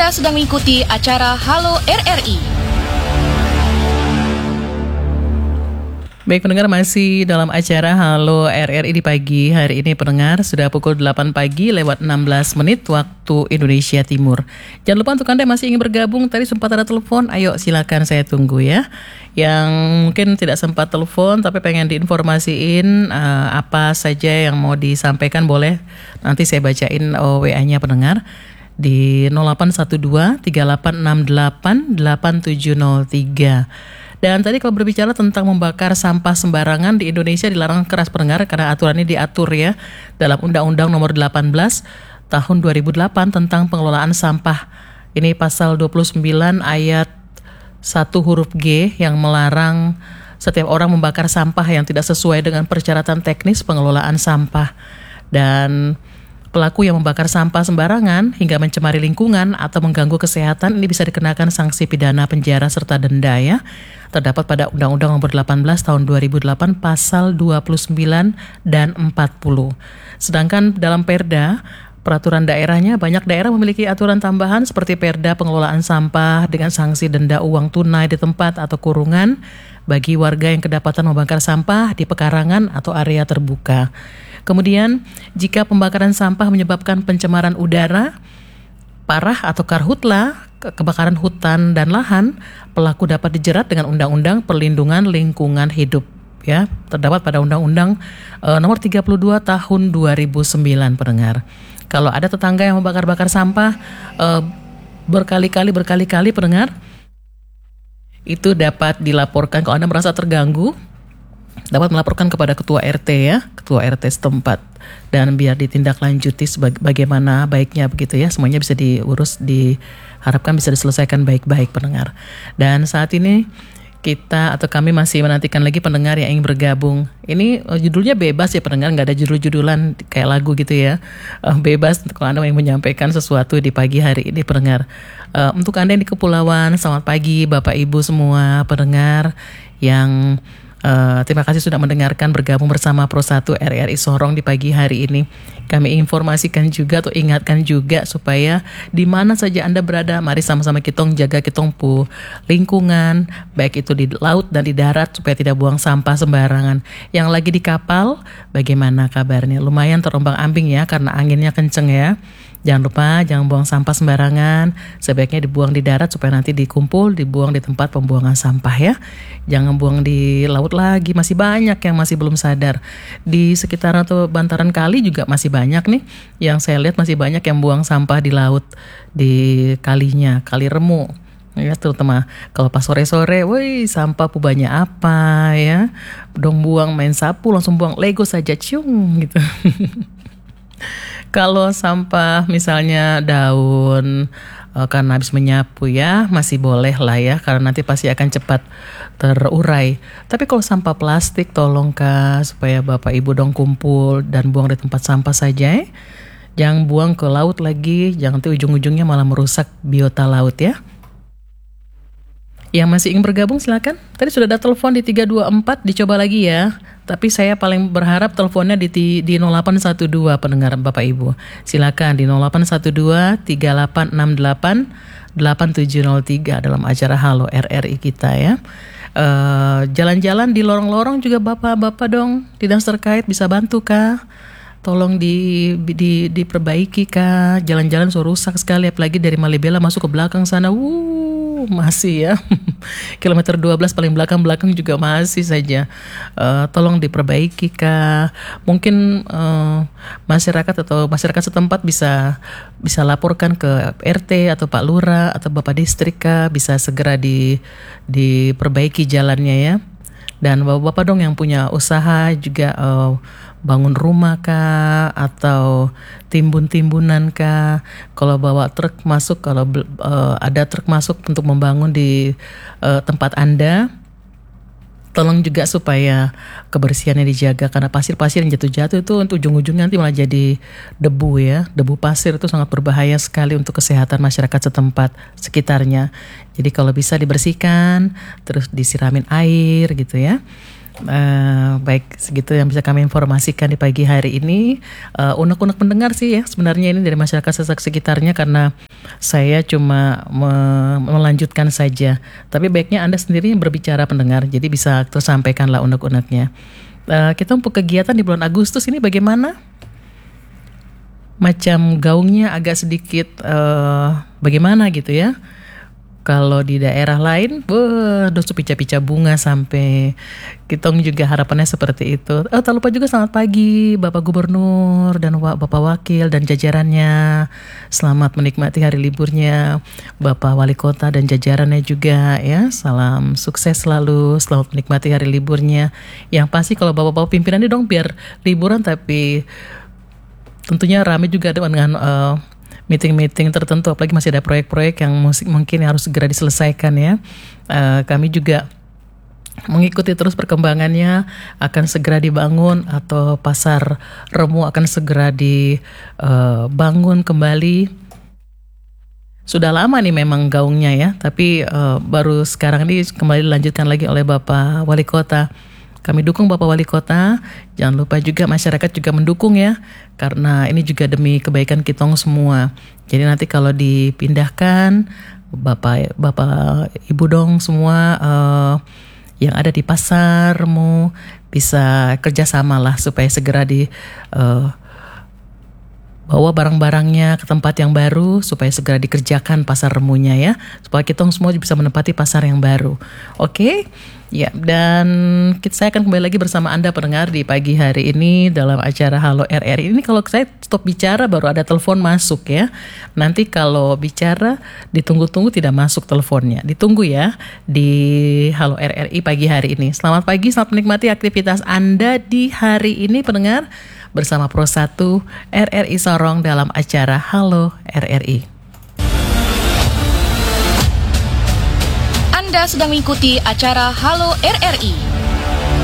Anda sedang mengikuti acara Halo RRI. Baik pendengar, masih dalam acara Halo RRI di pagi hari ini pendengar. Sudah pukul 8 pagi lewat 16 menit waktu Indonesia Timur. Jangan lupa untuk Anda yang masih ingin bergabung, tadi sempat ada telepon, ayo silakan saya tunggu ya. Yang mungkin tidak sempat telepon tapi pengen diinformasiin apa saja yang mau disampaikan, boleh nanti saya bacain WA-nya pendengar di 0812 3868 8703. Dan tadi kalau berbicara tentang membakar sampah sembarangan di Indonesia dilarang keras pendengar karena aturan ini diatur ya dalam Undang-Undang Nomor 18 Tahun 2008 tentang pengelolaan sampah. Ini pasal 29 ayat 1 huruf G yang melarang setiap orang membakar sampah yang tidak sesuai dengan persyaratan teknis pengelolaan sampah. Dan pelaku yang membakar sampah sembarangan hingga mencemari lingkungan atau mengganggu kesehatan ini bisa dikenakan sanksi pidana penjara serta denda ya. Terdapat pada Undang-Undang Nomor 18 Tahun 2008 Pasal 29 dan 40. Sedangkan dalam Perda, peraturan daerahnya, banyak daerah memiliki aturan tambahan seperti Perda pengelolaan sampah dengan sanksi denda uang tunai di tempat atau kurungan bagi warga yang kedapatan membakar sampah di pekarangan atau area terbuka. Kemudian, jika pembakaran sampah menyebabkan pencemaran udara parah atau karhutla, kebakaran hutan dan lahan, pelaku dapat dijerat dengan Undang-Undang Perlindungan Lingkungan Hidup. Ya, terdapat pada Undang-Undang Nomor 32 Tahun 2009 pendengar. Kalau ada tetangga yang membakar-bakar sampah berkali-kali pendengar, itu dapat dilaporkan. Kalau Anda merasa terganggu, dapat melaporkan kepada ketua RT ya, ketua RT setempat, dan biar ditindaklanjuti bagaimana baiknya begitu ya. Semuanya bisa diurus, diharapkan bisa diselesaikan baik-baik pendengar. Dan saat ini kita atau kami masih menantikan lagi pendengar yang ingin bergabung. Ini judulnya bebas ya pendengar, nggak ada judul-judulan kayak lagu gitu ya. Bebas kalau Anda yang menyampaikan sesuatu di pagi hari ini pendengar. Untuk Anda yang di kepulauan, selamat pagi Bapak Ibu semua pendengar yang terima kasih sudah mendengarkan, bergabung bersama Pro 1 RRI Sorong di pagi hari ini. Kami informasikan juga atau ingatkan juga supaya di mana saja Anda berada, mari sama-sama kita jaga lingkungan, baik itu di laut dan di darat, supaya tidak buang sampah sembarangan. Yang lagi di kapal, bagaimana kabarnya? Lumayan terombang-ambing ya karena anginnya kenceng ya. Jangan lupa, jangan buang sampah sembarangan. Sebaiknya dibuang di darat supaya nanti dibuang di tempat pembuangan sampah ya. Jangan buang di laut lagi, masih banyak yang masih belum sadar. Di sekitaran atau bantaran kali juga masih banyak nih. Yang saya lihat masih banyak yang buang sampah di laut, di kalinya, Kali Remu. Ya, terutama kalau pas sore-sore, woi sampah banyak apa ya. Dong buang, main sapu langsung buang Lego saja, ciung gitu. Kalau sampah misalnya daun karena habis menyapu ya masih boleh lah ya, karena nanti pasti akan cepat terurai. Tapi kalau sampah plastik tolong Kak, supaya Bapak Ibu dong kumpul dan buang di tempat sampah saja ya. Jangan buang ke laut lagi, jangan nanti ujung-ujungnya malah merusak biota laut ya. Yang masih ingin bergabung silakan. Tadi sudah ada telepon di 324, dicoba lagi ya. Tapi saya paling berharap teleponnya di 0812 pendengar Bapak Ibu. Silakan di 0812 3868 8703 dalam acara Halo RRI kita ya. Jalan-jalan di lorong-lorong juga Bapak-bapak dong, dinas terkait bisa bantu Kak. Tolong diperbaiki Kak. Jalan-jalan so rusak sekali, apalagi dari Malibela masuk ke belakang sana. Masih ya. Kilometer 12 paling belakang juga masih saja. Tolong diperbaiki Kak. Mungkin masyarakat setempat bisa laporkan ke RT atau Pak Lurah atau Bapak Distrik Kak, bisa segera diperbaiki jalannya ya. Dan bapak-bapak dong yang punya usaha juga bangun rumah kah atau timbun-timbunan kah, kalau bawa truk masuk, kalau ada truk masuk untuk membangun di tempat Anda, tolong juga supaya kebersihannya dijaga, karena pasir-pasir yang jatuh-jatuh itu untuk ujung-ujungnya nanti malah jadi debu ya. Debu pasir itu sangat berbahaya sekali untuk kesehatan masyarakat setempat sekitarnya. Jadi kalau bisa dibersihkan, terus disiramin air gitu ya. Baik, segitu yang bisa kami informasikan di pagi hari ini. Unek-unek pendengar sih ya sebenarnya ini dari masyarakat sekitarnya, karena saya cuma melanjutkan saja. Tapi baiknya Anda sendiri yang berbicara pendengar, jadi bisa tersampaikanlah unek-uneknya. Kita untuk kegiatan di bulan Agustus ini bagaimana? Macam gaungnya agak sedikit bagaimana gitu ya. Kalau di daerah lain, dosu pica-pica bunga sampai kitong juga harapannya seperti itu. Tak lupa juga selamat pagi Bapak Gubernur dan Bapak Wakil dan jajarannya. Selamat menikmati hari liburnya Bapak Wali Kota dan jajarannya juga ya. Salam sukses selalu, selamat menikmati hari liburnya. Yang pasti kalau Bapak-Bapak pimpinannya dong biar liburan, tapi tentunya ramai juga dengan meeting-meeting tertentu, apalagi masih ada proyek-proyek yang mungkin harus segera diselesaikan ya. Kami juga mengikuti terus perkembangannya, akan segera dibangun atau pasar Remu akan segera dibangun kembali. Sudah lama nih memang gaungnya ya, tapi baru sekarang ini kembali dilanjutkan lagi oleh Bapak Wali Kota. Kami dukung Bapak Wali Kota, jangan lupa juga masyarakat juga mendukung ya, karena ini juga demi kebaikan kitong semua. Jadi nanti kalau dipindahkan, Bapak Ibu dong semua yang ada di pasarmu bisa kerjasama lah supaya segera bawa barang-barangnya ke tempat yang baru supaya segera dikerjakan pasar remunya ya, supaya kita semua bisa menempati pasar yang baru. Oke? Ya, dan saya akan kembali lagi bersama Anda pendengar di pagi hari ini dalam acara Halo RRI. Ini kalau saya stop bicara baru ada telepon masuk ya. Nanti kalau bicara ditunggu-tunggu tidak masuk teleponnya. Ditunggu ya di Halo RRI pagi hari ini. Selamat pagi, selamat menikmati aktivitas Anda di hari ini pendengar, bersama Pro 1 RRI Sorong dalam acara Halo RRI. Anda sedang mengikuti acara Halo RRI.